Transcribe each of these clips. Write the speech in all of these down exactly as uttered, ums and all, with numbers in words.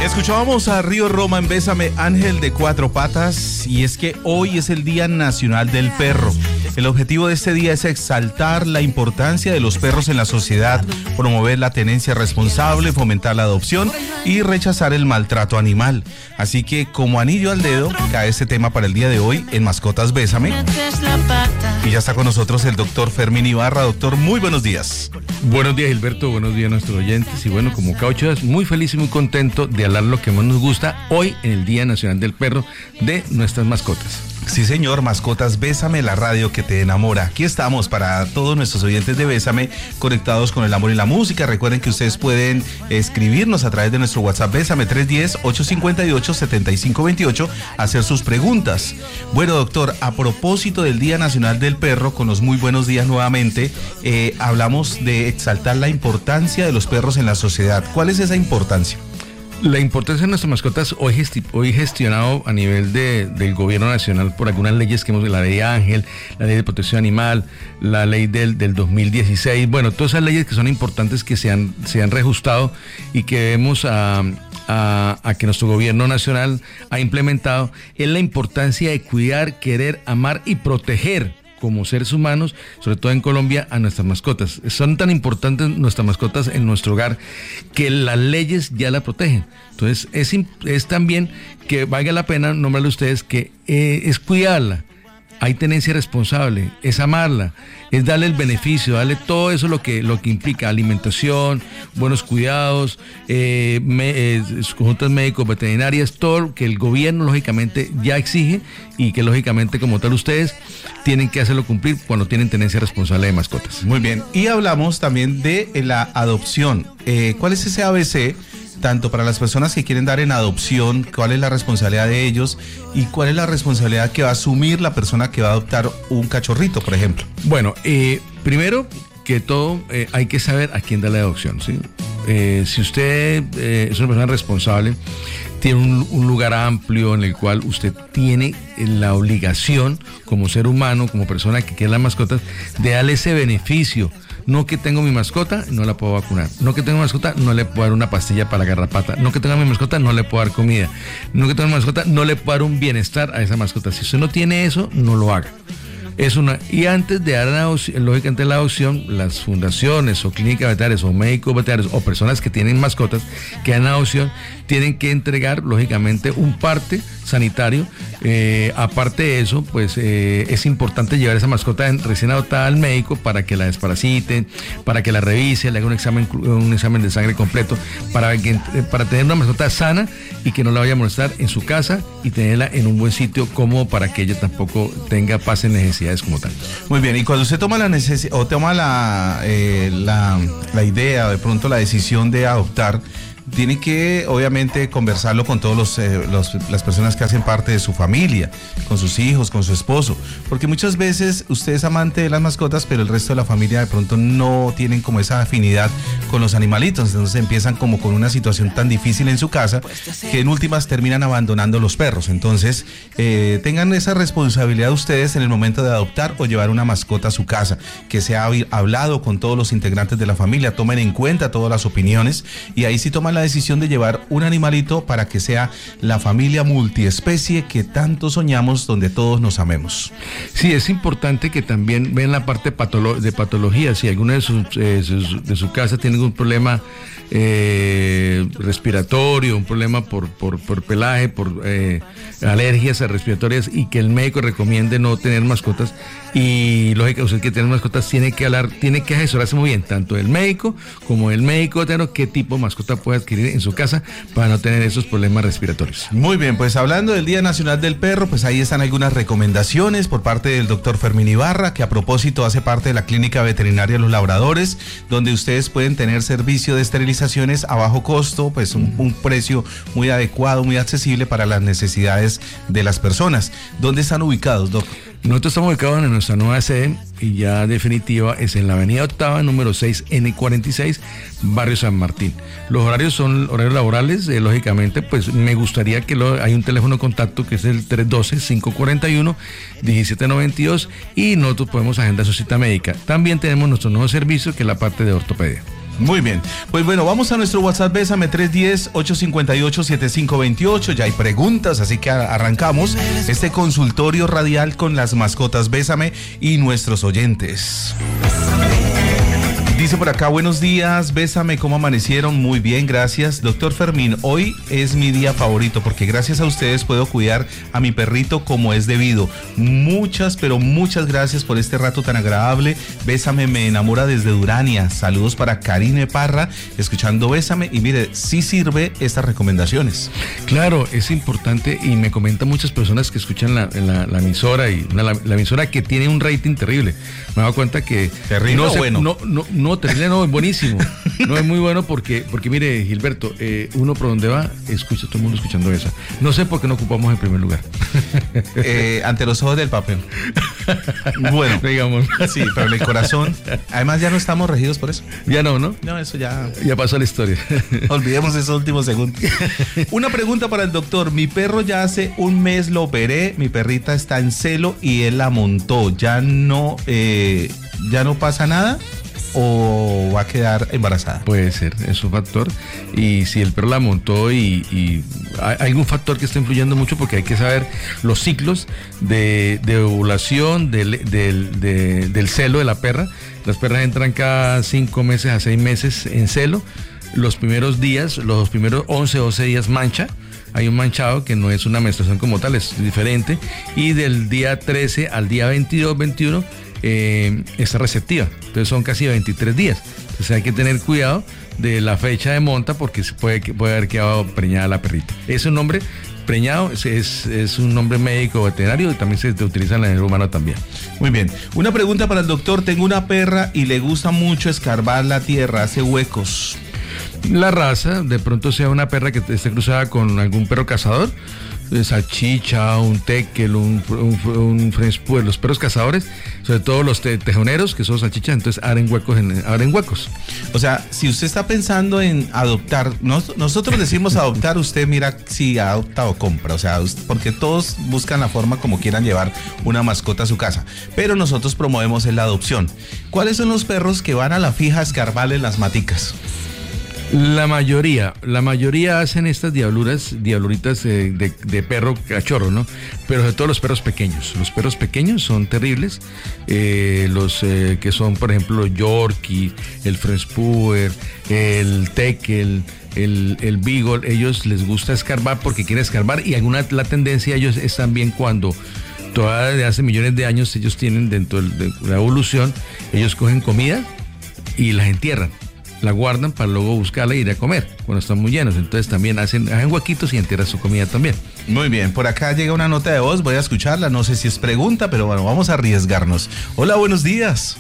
Escuchábamos a Río Roma en Bésame, Ángel de Cuatro Patas, y es que hoy es el Día Nacional del Perro. El objetivo de este día es exaltar la importancia de los perros en la sociedad, promover la tenencia responsable, fomentar la adopción y rechazar el maltrato animal. Así que, como anillo al dedo, cae este tema para el día de hoy en Mascotas Bésame. Y ya está con nosotros el doctor Fermín Ibarra. Doctor, muy buenos días. Buenos días, Gilberto, buenos días a nuestros oyentes. Y bueno, como cauchas, muy feliz y muy contento de hablar lo que más nos gusta hoy en el Día Nacional del Perro, de nuestras mascotas. Sí, señor, Mascotas Bésame, la radio que te enamora. Aquí estamos para todos nuestros oyentes de Bésame, conectados con el amor y la música. Recuerden que ustedes pueden escribirnos a través de nuestro WhatsApp Bésame tres uno cero, ocho cinco ocho, siete cinco dos ocho, hacer sus preguntas. Bueno, doctor, a propósito del Día Nacional del Perro, con los muy buenos días nuevamente, eh, hablamos de exaltar la importancia de los perros en la sociedad. ¿Cuál es esa importancia? La importancia de nuestras mascotas hoy, gesti- hoy gestionado a nivel de, del gobierno nacional por algunas leyes que hemos, la ley Ángel, la ley de protección animal, la ley del, del dos mil dieciséis, bueno, todas esas leyes que son importantes que se han, se han reajustado y que vemos a, a, a que nuestro gobierno nacional ha implementado, es la importancia de cuidar, querer, amar y proteger como seres humanos, sobre todo en Colombia, a nuestras mascotas. Son tan importantes nuestras mascotas en nuestro hogar que las leyes ya la protegen. Entonces, es, es también que valga la pena nombrarle a ustedes que eh, es cuidarla. Hay tenencia responsable, es amarla, es darle el beneficio, darle todo eso lo que, lo que implica alimentación, buenos cuidados, eh, me, eh, conjuntas médicos, veterinarias, todo lo que el gobierno lógicamente ya exige y que lógicamente como tal ustedes tienen que hacerlo cumplir cuando tienen tenencia responsable de mascotas. Muy bien, y hablamos también de la adopción. Eh, ¿Cuál es ese A B C? Tanto para las personas que quieren dar en adopción, cuál es la responsabilidad de ellos y cuál es la responsabilidad que va a asumir la persona que va a adoptar un cachorrito, por ejemplo. Bueno, eh, primero que todo eh, hay que saber a quién da la adopción, ¿sí? Eh, si usted eh, es una persona responsable, tiene un, un lugar amplio en el cual usted tiene la obligación como ser humano, como persona que quiere las mascotas, de darle ese beneficio. No que tengo mi mascota, no la puedo vacunar. No que tengo mi mascota, no le puedo dar una pastilla para la garrapata. No que tenga mi mascota, no le puedo dar comida. No que tenga mi mascota, no le puedo dar un bienestar a esa mascota. Si usted no tiene eso, no lo haga. Es una, y antes de dar la adopción, lógicamente la adopción, las fundaciones o clínicas veterinarias o médicos veterinarios o personas que tienen mascotas que dan adopción tienen que entregar lógicamente un parte sanitario. Eh, aparte de eso, pues eh, es importante llevar esa mascota recién adoptada al médico para que la desparasiten, para que la revise, le haga un examen, un examen de sangre completo, para, que, para tener una mascota sana y que no la vaya a molestar en su casa y tenerla en un buen sitio cómodo para que ella tampoco tenga pase en necesidades como tal. Muy bien, y cuando usted toma la necesidad o toma la, eh, la, la idea o de pronto la decisión de adoptar, tiene que obviamente conversarlo con todos los, eh, los las personas que hacen parte de su familia, con sus hijos, con su esposo, porque muchas veces usted es amante de las mascotas, pero el resto de la familia de pronto no tienen como esa afinidad con los animalitos, entonces empiezan como con una situación tan difícil en su casa que en últimas terminan abandonando los perros. Entonces eh, tengan esa responsabilidad ustedes en el momento de adoptar o llevar una mascota a su casa, que se ha hablado con todos los integrantes de la familia, tomen en cuenta todas las opiniones y ahí sí toman la decisión de llevar un animalito para que sea la familia multiespecie que tanto soñamos, donde todos nos amemos. Sí, es importante que también vean la parte patolo- de patología. Si alguno de sus, eh, sus, de su casa tiene algún problema eh, respiratorio, un problema por, por, por pelaje, por eh, alergias respiratorias y que el médico recomiende no tener mascotas, y lógica, usted que tiene mascotas tiene que hablar, tiene que asesorarse muy bien, tanto el médico como el médico veterinario, qué tipo de mascota puede adquirir en su casa para no tener esos problemas respiratorios. Muy bien, pues hablando del Día Nacional del Perro, pues ahí están algunas recomendaciones por parte del doctor Fermín Ibarra, que a propósito hace parte de la Clínica Veterinaria Los Labradores, donde ustedes pueden tener servicio de esterilizaciones a bajo costo, pues un, un precio muy adecuado, muy accesible para las necesidades de las personas. ¿Dónde están ubicados, doctor? Nosotros estamos ubicados en nuestra nueva sede y ya definitiva es en la avenida Octava, número seis N cuarenta y seis, barrio San Martín. Los horarios son horarios laborales, eh, lógicamente, pues me gustaría que lo, hay un teléfono de contacto que es el tres uno dos, cinco cuatro uno, uno siete nueve dos y nosotros podemos agendar su cita médica. También tenemos nuestro nuevo servicio que es la parte de ortopedia. Muy bien, pues bueno, vamos a nuestro WhatsApp Bésame tres uno cero, ocho cinco ocho, siete cinco dos ocho, ya hay preguntas, así que arrancamos este consultorio radial con las mascotas Bésame y nuestros oyentes. Dice por acá, buenos días, Bésame, ¿cómo amanecieron? Muy bien, gracias. Doctor Fermín, hoy es mi día favorito porque gracias a ustedes puedo cuidar a mi perrito como es debido. Muchas, pero muchas gracias por este rato tan agradable. Bésame me enamora desde Durania. Saludos para Karine Parra, escuchando Bésame. Y mire, sí sirve estas recomendaciones. Claro, es importante y me comentan muchas personas que escuchan la, la, la emisora y una, la, la emisora que tiene un rating terrible. Me he dado cuenta que... Terrible no o se, bueno. No, no, no, terrible no, es buenísimo. No, es muy bueno porque, porque mire, Gilberto, eh, uno por donde va, escucha todo el mundo escuchando esa. No sé por qué no ocupamos el primer lugar. Eh, ante los ojos del papel. Bueno, digamos. Sí, pero en el corazón. Además ya no estamos regidos por eso. Ya no, ¿no? No, eso ya... Ya pasó la historia. Olvidemos esos últimos segundos. Una pregunta para el doctor. Mi perro ya hace un mes lo operé. Mi perrita está en celo y él la montó. ¿Ya no, eh, ya no pasa nada? ¿O va a quedar embarazada? Puede ser, es un factor. Y si el perro la montó y, y hay algún factor que está influyendo mucho, porque hay que saber los ciclos de, de ovulación, del, del, de, del celo de la perra. Las perras entran cada cinco meses a seis meses en celo. Los primeros días, los primeros once, doce días mancha. Hay un manchado que no es una menstruación como tal, es diferente. Y del día trece al día veintidós, veintiuno Eh, está receptiva, entonces son casi veintitrés días, entonces hay que tener cuidado de la fecha de monta porque se puede, puede haber quedado preñada la perrita. Es un nombre preñado, es, es, es un nombre médico veterinario y también se utiliza en el humano también. Muy bien, una pregunta para el doctor. Tengo una perra y le gusta mucho escarbar la tierra, hace huecos. La raza, de pronto sea una perra que esté cruzada con algún perro cazador, salchicha, un tekel, un, un, un French Poodle, los perros cazadores, sobre todo los te, tejoneros, que son salchichas, entonces abren huecos, en, abren huecos. O sea, si usted está pensando en adoptar, nos, nosotros decimos adoptar, usted mira si adopta o compra, o sea, porque todos buscan la forma como quieran llevar una mascota a su casa, pero nosotros promovemos la adopción. ¿Cuáles son los perros que van a la fija a escarbarle las maticas? La mayoría, la mayoría hacen estas diabluras, diabluritas de, de, de perro cachorro, ¿no? Pero sobre todo los perros pequeños. Los perros pequeños son terribles. Eh, los eh, que son, por ejemplo, el Yorkie, el French Poodle, el Tekel, el, el Beagle, ellos les gusta escarbar porque quieren escarbar y alguna la tendencia ellos es también cuando todavía de hace millones de años ellos tienen dentro de la evolución, ellos cogen comida y las entierran. La guardan para luego buscarla e ir a comer cuando están muy llenos. Entonces también hacen, hacen huequitos y entierran su comida también. Muy bien, por acá llega una nota de voz, voy a escucharla, no sé si es pregunta, pero bueno, vamos a arriesgarnos. Hola, buenos días.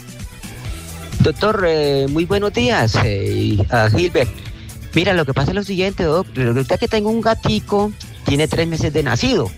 Doctor, eh, muy buenos días, eh, a Gilbert. Mira, lo que pasa es lo siguiente, doctor. Resulta que tengo un gatico, tiene tres meses de nacido.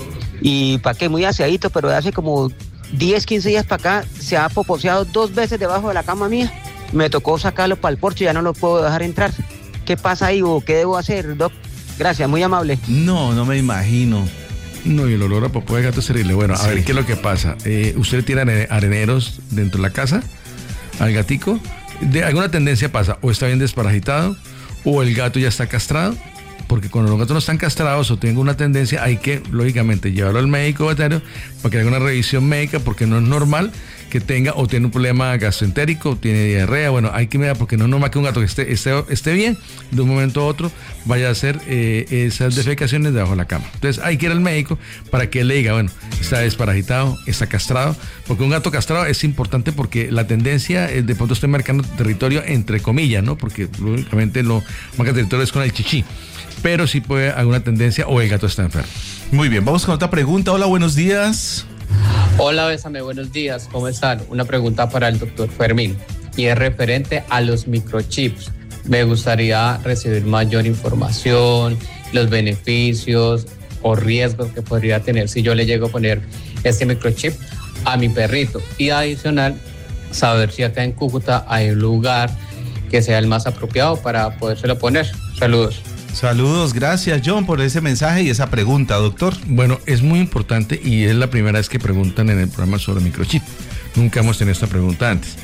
Y para qué, muy aseadito, pero de hace como diez, quince días para acá se ha poposeado dos veces debajo de la cama mía. Me tocó sacarlo para el porche, ya no lo puedo dejar entrar. ¿Qué pasa ahí o qué debo hacer, doc? Gracias, muy amable. No, no me imagino. No, y el olor a popó de gato es terrible. Bueno, a sí. ver, ¿qué es lo que pasa? Eh, ¿Usted tiene areneros dentro de la casa al gatico? De alguna tendencia pasa, o está bien desparasitado, o el gato ya está castrado, porque cuando los gatos no están castrados o tienen una tendencia, hay que, lógicamente, llevarlo al médico veterinario para que haga una revisión médica, porque no es normal que tenga o tiene un problema gastroentérico, o tiene diarrea. Bueno, hay que mirar, porque no es normal que un gato que esté, esté, esté bien, de un momento a otro vaya a hacer eh, esas defecaciones debajo de la cama. Entonces hay que ir al médico para que él le diga, bueno, está desparasitado, está castrado, porque un gato castrado es importante porque la tendencia es de pronto estoy marcando territorio entre comillas, ¿no? Porque lógicamente lo marca territorio es con el chichi, pero sí puede haber alguna tendencia o el gato está enfermo. Muy bien, vamos con otra pregunta. Hola, buenos días. Hola, Bésame, buenos días, ¿cómo están? Una pregunta para el doctor Fermín y es referente a los microchips. Me gustaría recibir mayor información, los beneficios o riesgos que podría tener si yo le llego a poner este microchip a mi perrito. Y adicional, saber si acá en Cúcuta hay un lugar que sea el más apropiado para podérselo poner. Saludos. Saludos, gracias John por ese mensaje y esa pregunta, doctor. Bueno, es muy importante y es la primera vez que preguntan en el programa sobre microchip. Nunca hemos tenido esta pregunta antes.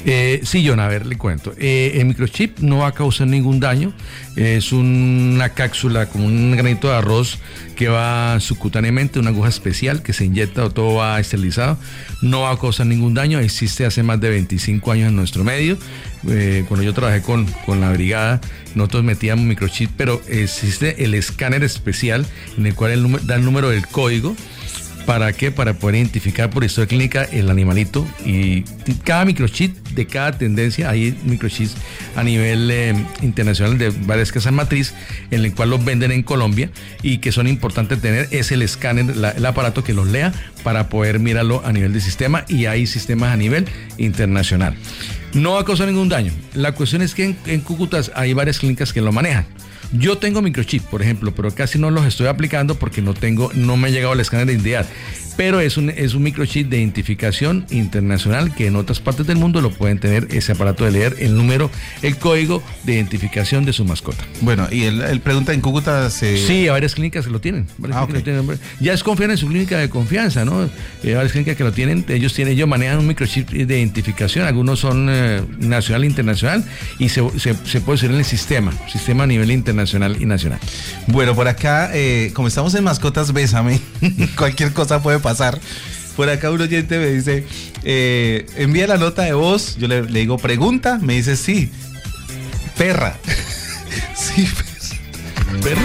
Eh, sí, John, a ver, le cuento. Eh, el microchip no va a causar ningún daño. Es una cápsula como un granito de arroz que va subcutáneamente, una aguja especial que se inyecta, o todo va esterilizado. No va a causar ningún daño. Existe hace más de veinticinco años en nuestro medio. Eh, cuando yo trabajé con, con la brigada, nosotros metíamos microchip, pero existe el escáner especial en el cual el número, da el número del código. ¿Para qué? Para poder identificar por historia clínica el animalito. Y cada microchip de cada tendencia, hay microchips a nivel eh, internacional de varias casas matriz, en el cual los venden en Colombia, y que son importantes tener es el escáner, la, el aparato que los lea para poder mirarlo a nivel de sistema, y hay sistemas a nivel internacional. No va a causar ningún daño. La cuestión es que en, en Cúcuta hay varias clínicas que lo manejan. Yo tengo microchip, por ejemplo, pero casi no los estoy aplicando porque no tengo, no me ha llegado el escáner de identidad. Pero es un, es un microchip de identificación internacional que en otras partes del mundo lo pueden tener, ese aparato de leer el número, el código de identificación de su mascota. Bueno, y él, él pregunta, ¿en Cúcuta se...? Sí, hay varias clínicas que lo tienen. Ah, okay. lo tienen. Ya es confiar en su clínica de confianza, ¿no? Hay varias clínicas que lo tienen, ellos tienen, ellos manejan un microchip de identificación, algunos son eh, nacional e internacional, y se, se, se puede usar en el sistema, sistema a nivel internacional y nacional. Bueno, por acá, eh, como estamos en Mascotas Bésame, cualquier cosa puede pasar. Por acá un oyente me dice, eh, envía la nota de voz, yo le, le digo, pregunta, me dice, sí, perra. Sí, ¿perra?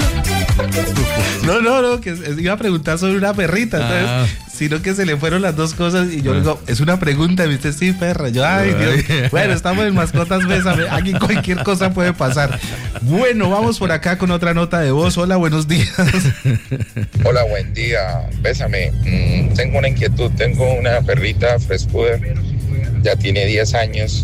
No, no, no, que iba a preguntar sobre una perrita, ah. Entonces, sino que se le fueron las dos cosas y yo ah. le digo, es una pregunta, me dice, sí, perra. Yo, ay, Dios. Bueno, estamos en Mascotas Bésame, aquí cualquier cosa puede pasar. Bueno, vamos por acá con otra nota de voz. Hola, buenos días. Hola, buen día, Bésame. Mm, tengo una inquietud, tengo una perrita Frespuder, ya tiene diez años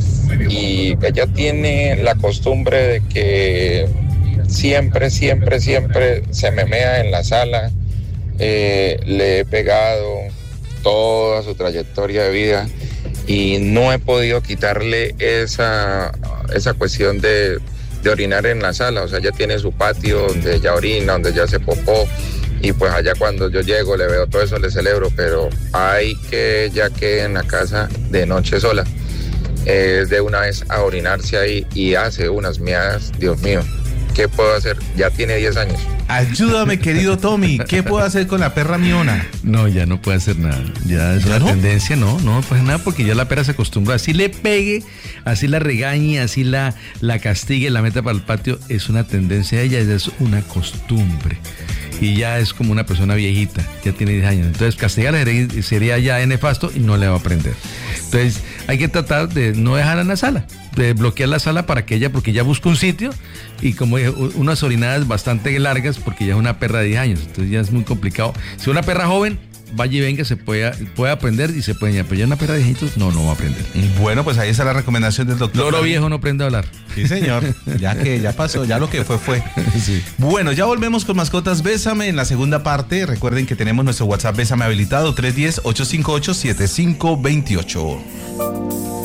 y ella tiene la costumbre de que siempre, siempre, siempre se me mea en la sala. Eh, le he pegado toda su trayectoria de vida y no he podido quitarle esa, esa cuestión de, de orinar en la sala. O sea, ella tiene su patio donde ella orina, donde ella hace popó, y pues allá cuando yo llego le veo todo eso, le celebro, pero hay que ella quede en la casa de noche sola. Es eh, de una vez a orinarse ahí y hace unas miadas, Dios mío. ¿Qué puedo hacer? Ya tiene diez años. Ayúdame, querido Tommy. ¿Qué puedo hacer con la perra miona? No, ya no puede hacer nada. Ya es ¿Ya una no? tendencia, no, no puede nada porque ya la perra se acostumbró. Así le pegue, así la regañe, así la, la castigue, la meta para el patio. Es una tendencia de ella, es una costumbre. Y ya es como una persona viejita, ya tiene diez años. Entonces, castigarla sería ya nefasto y no le va a aprender. Entonces, hay que tratar de no dejarla en la sala, de bloquear la sala para que ella, porque ella busca un sitio y como dije, unas orinadas bastante largas porque ya es una perra de diez años. Entonces, ya es muy complicado. Si una perra joven, vaya y venga, se puede, puede aprender y se puede, pero ya una perra de viejitos, no, no va a aprender. Bueno, pues ahí está la recomendación del doctor. Loro viejo no aprende a hablar. Sí, señor, ya que ya pasó, ya lo que fue, fue. Sí. Bueno, ya volvemos con Mascotas Bésame en la segunda parte. Recuerden que tenemos nuestro WhatsApp Bésame habilitado, tres uno cero, ocho cinco ocho, siete cinco dos ocho.